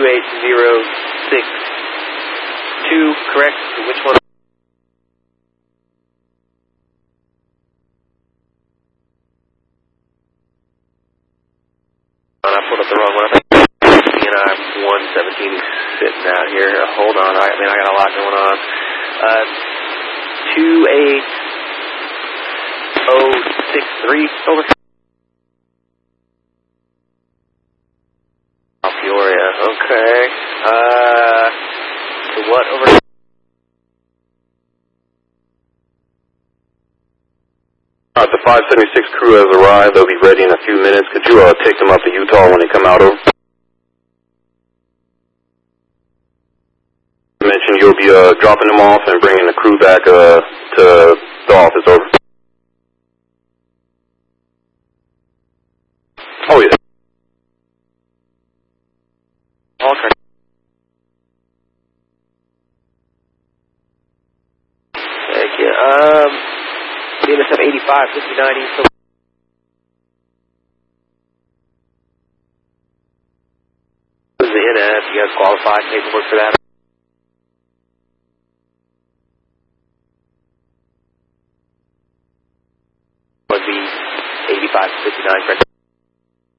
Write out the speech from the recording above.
28062, correct? Which one? I pulled up the wrong one. CNI 117 sitting out here. Hold on. I got a lot going on. 28063, over. Peoria, okay. To what, over? The 576 crew has arrived. They'll be ready in a few minutes. Could you take them up to Utah when they come out over? You mentioned you'll be dropping them off and bringing the crew back to the office, over. Oh, yeah. Okay. Thank you. BNSF 85, 59 East. This is the NF. You guys qualified paperwork for that? Would be 85 to 59, correct?